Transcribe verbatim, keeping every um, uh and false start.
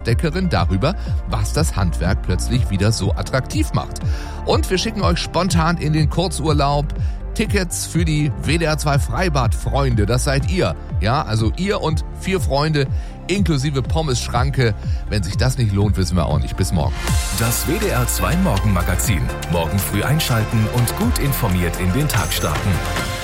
Entdeckerin darüber, was das Handwerk plötzlich wieder so attraktiv macht. Und wir schicken euch spontan in den Kurzurlaub Tickets für die W D R zwei Freibad-Freunde. Das seid ihr. Ja, also ihr und vier Freunde inklusive Pommes-Schranke. Wenn sich das nicht lohnt, wissen wir auch nicht. Bis morgen. Das W D R zwei Morgenmagazin. Morgen früh einschalten und gut informiert in den Tag starten.